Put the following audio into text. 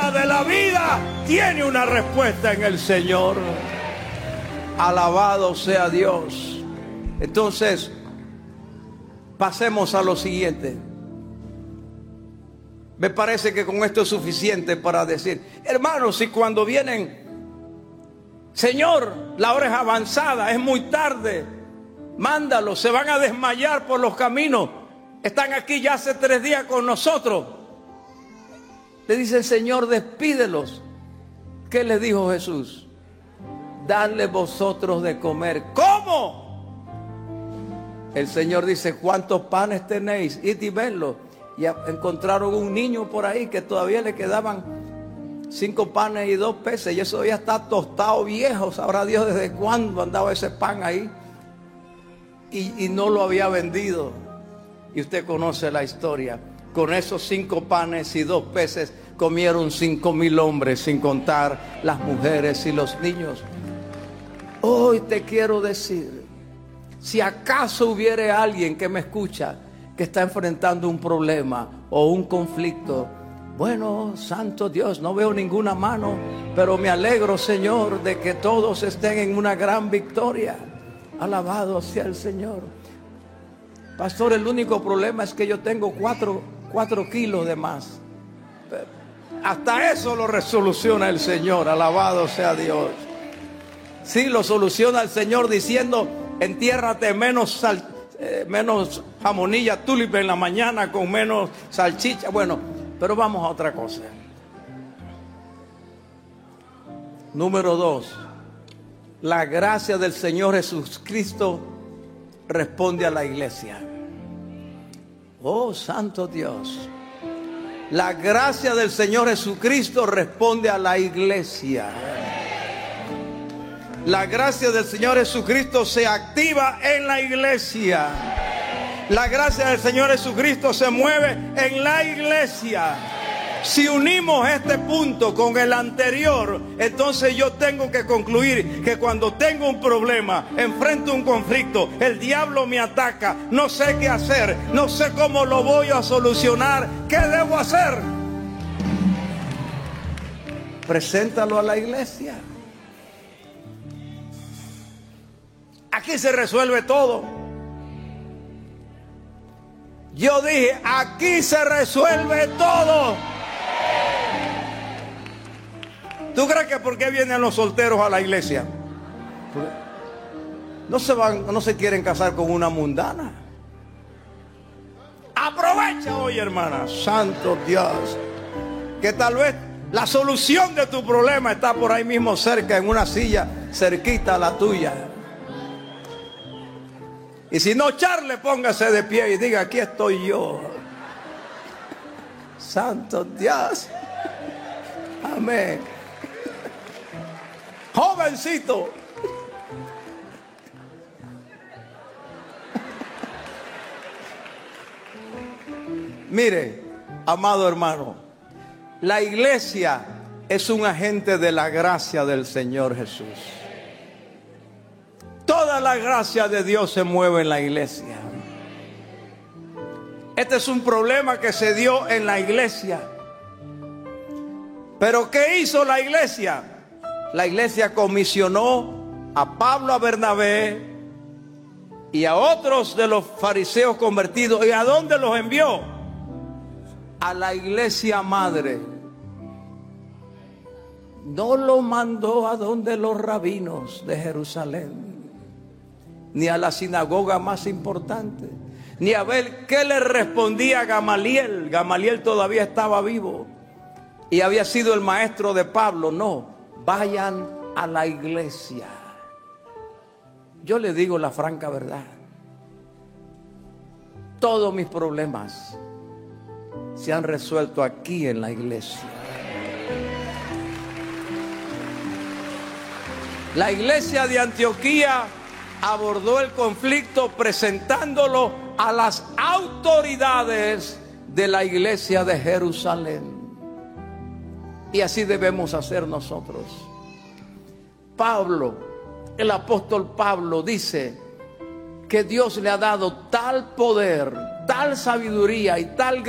área de la vida tiene una respuesta en el Señor. Alabado sea Dios. Entonces, pasemos a lo siguiente. Me parece que con esto es suficiente para decir, hermanos, si cuando vienen, Señor, la hora es avanzada, es muy tarde, mándalos, se van a desmayar por los caminos, están aquí ya hace 3 días con nosotros. Le dice el Señor, despídelos. ¿Qué les dijo Jesús? Dadle vosotros de comer. ¿Cómo? El Señor dice, ¿cuántos panes tenéis? Id y venlo. Y encontraron un niño por ahí que todavía le quedaban 5 panes y 2 peces. Y eso ya está tostado, viejo. Sabrá Dios desde cuándo andaba ese pan ahí. Y no lo había vendido. Y usted conoce la historia. Con esos 5 panes y 2 peces comieron 5,000 hombres, sin contar las mujeres y los niños. Hoy te quiero decir, si acaso hubiere alguien que me escucha que está enfrentando un problema o un conflicto, bueno, santo Dios, no veo ninguna mano, pero me alegro, Señor, de que todos estén en una gran victoria. Alabado sea el Señor. Pastor, el único problema es que yo tengo 4 kilos de más. Hasta eso lo resoluciona el Señor. Alabado sea Dios. Sí, lo soluciona el Señor diciendo, entiérrate menos jamonilla tulipa en la mañana con menos salchicha. Bueno, pero vamos a otra cosa. Número 2. La gracia del Señor Jesucristo responde a la iglesia. Oh, santo Dios. La gracia del Señor Jesucristo responde a la iglesia. La gracia del Señor Jesucristo se activa en la iglesia. La gracia del Señor Jesucristo se mueve en la iglesia. Si unimos este punto con el anterior, entonces yo tengo que concluir que cuando tengo un problema, enfrento un conflicto, el diablo me ataca, no sé qué hacer, no sé cómo lo voy a solucionar, ¿qué debo hacer? Preséntalo a la iglesia. Aquí se resuelve todo. Yo dije, aquí se resuelve todo. ¿Tú crees que por qué vienen los solteros a la iglesia? No se quieren casar con una mundana. Aprovecha hoy, hermana, santo Dios, que tal vez la solución de tu problema está por ahí mismo cerca, en una silla cerquita a la tuya. Y si no, Charle, póngase de pie y diga, aquí estoy yo. Santo Dios. Amén. Jovencito. Mire, amado hermano, la iglesia es un agente de la gracia del Señor Jesús. Toda la gracia de Dios se mueve en la iglesia. Este es un problema que se dio en la iglesia. Pero ¿qué hizo la iglesia? La iglesia comisionó a Pablo, a Bernabé y a otros de los fariseos convertidos. ¿Y a dónde los envió? A la iglesia madre. No lo mandó a donde los rabinos de Jerusalén, ni a la sinagoga más importante, ni a ver qué le respondía Gamaliel. Gamaliel todavía estaba vivo y había sido el maestro de Pablo. No, vayan a la iglesia. Yo le digo la franca verdad. Todos mis problemas se han resuelto aquí en la iglesia. La iglesia de Antioquía abordó el conflicto presentándolo a las autoridades de la iglesia de Jerusalén. Y así debemos hacer nosotros. Pablo, el apóstol Pablo, dice que Dios le ha dado tal poder, tal sabiduría y tal